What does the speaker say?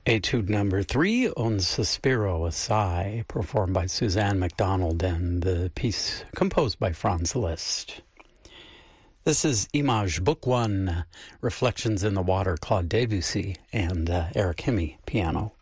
Etude number 3, Un Sospiro Assai, performed by Suzanne MacDonald, and the piece composed by Franz Liszt. This is Image Book 1, Reflections in the Water, Claude Debussy, and Eric Hemme, piano.